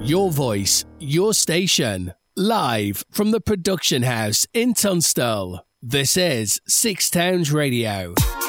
Your voice, your station. Live from the production house in Tunstall. This is Six Towns Radio.